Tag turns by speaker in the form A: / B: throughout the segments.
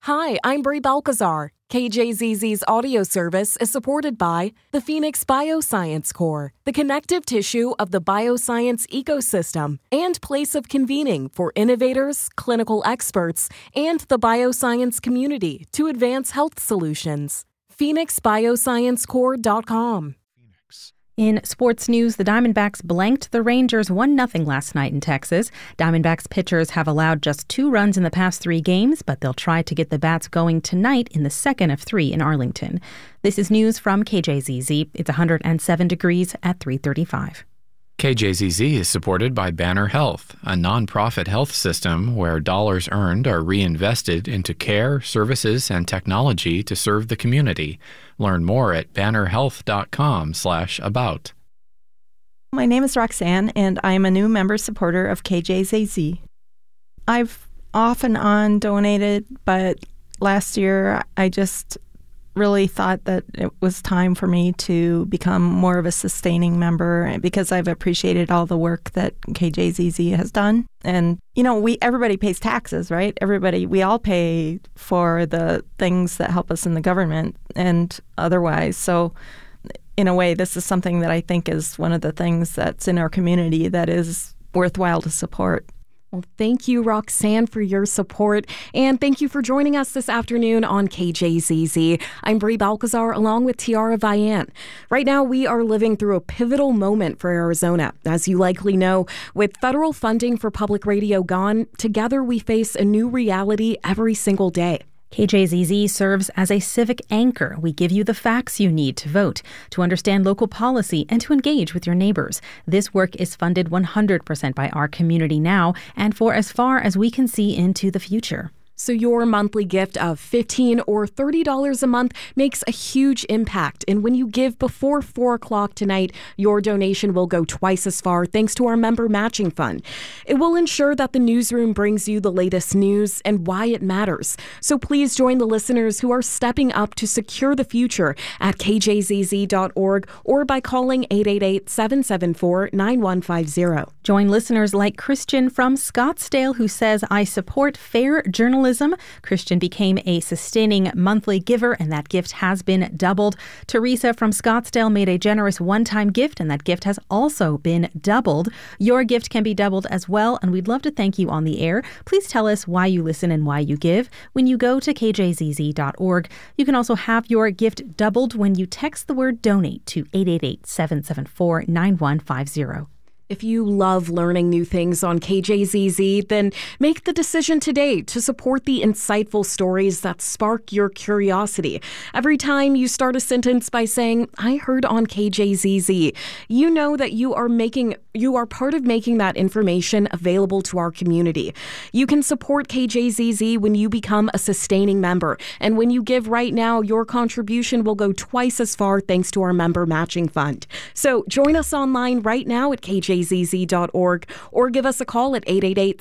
A: Hi, I'm Brie Balcazar. KJZZ's audio service is supported by the Phoenix Bioscience Core, the connective tissue of the bioscience ecosystem and place of convening for innovators, clinical experts, and the bioscience community to advance health solutions. PhoenixBioscienceCore.com.
B: In sports news, the Diamondbacks blanked the Rangers 1-0 last night in Texas. Diamondbacks pitchers have allowed just 2 runs in the past 3 games, but they'll try to get the bats going tonight in the second of 3 in Arlington. This is news from KJZZ. It's 107 degrees at 3:35.
C: KJZZ is supported by Banner Health, a nonprofit health system where dollars earned are reinvested into care, services, and technology to serve the community. Learn more at bannerhealth.com/about.
D: My name is Roxanne, and I'm a new member supporter of KJZZ. I've off and on donated, but last year I just really thought that it was time for me to become more of a sustaining member because I've appreciated all the work that KJZZ has done. And, everybody pays taxes, right? We all pay for the things that help us in the government and otherwise. So in a way, this is something that I think is one of the things that's in our community that is worthwhile to support.
A: Well, thank you, Roxanne, for your support, and thank you for joining us this afternoon on KJZZ. I'm Brie Balcazar, along with Tiara Vian. Right now, we are living through a pivotal moment for Arizona. As you likely know, with federal funding for public radio gone, together we face a new reality every single day.
B: KJZZ serves as a civic anchor. We give you the facts you need to vote, to understand local policy, and to engage with your neighbors. This work is funded 100% by our community now and for as far as we can see into the future.
A: So your monthly gift of $15 or $30 a month makes a huge impact. And when you give before 4 o'clock tonight, your donation will go twice as far thanks to our member matching fund. It will ensure that the newsroom brings you the latest news and why it matters. So please join the listeners who are stepping up to secure the future at kjzz.org or by calling 888-774-9150.
B: Join listeners like Christian from Scottsdale who says, I support fair journalism. Christian became a sustaining monthly giver, and that gift has been doubled. Teresa from Scottsdale made a generous one-time gift, and that gift has also been doubled. Your gift can be doubled as well, and we'd love to thank you on the air. Please tell us why you listen and why you give when you go to kjzz.org. You can also have your gift doubled when you text the word donate to 888-774-9150.
A: If you love learning new things on KJZZ, then make the decision today to support the insightful stories that spark your curiosity. Every time you start a sentence by saying, I heard on KJZZ, you know that you are part of making that information available to our community. You can support KJZZ when you become a sustaining member. And when you give right now, your contribution will go twice as far thanks to our member matching fund. So join us online right now at kjzz.org or give us a call at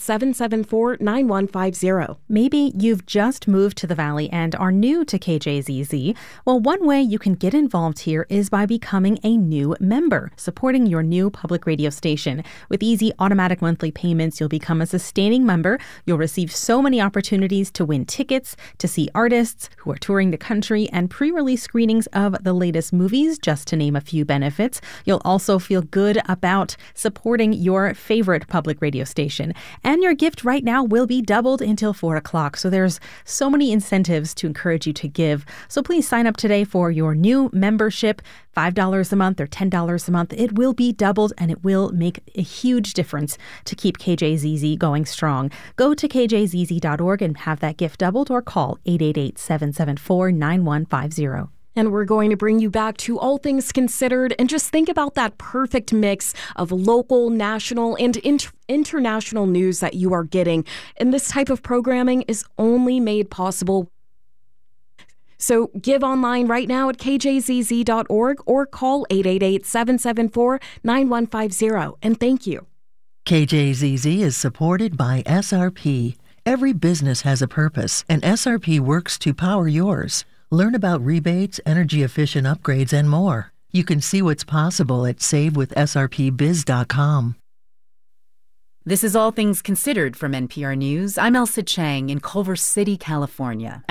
A: 888-774-9150.
B: Maybe you've just moved to the Valley and are new to KJZZ. Well, one way you can get involved here is by becoming a new member, supporting your new public radio station. With easy automatic monthly payments, you'll become a sustaining member. You'll receive so many opportunities to win tickets, to see artists who are touring the country, and pre-release screenings of the latest movies, just to name a few benefits. You'll also feel good about supporting your favorite public radio station. And your gift right now will be doubled until 4 o'clock. So there's so many incentives to encourage you to give. So please sign up today for your new membership, $5 a month or $10 a month. It will be doubled and it will make a huge difference to keep KJZZ going strong. Go to kjzz.org and have that gift doubled or call 888-774-9150.
A: And we're going to bring you back to All Things Considered and just think about that perfect mix of local, national, and international news that you are getting. And this type of programming is only made possible. So give online right now at kjzz.org or call 888-774-9150. And thank you.
E: KJZZ is supported by SRP. Every business has a purpose, and SRP works to power yours. Learn about rebates, energy-efficient upgrades, and more. You can see what's possible at savewithsrpbiz.com.
F: This is All Things Considered from NPR News. I'm Elsa Chang in Culver City, California.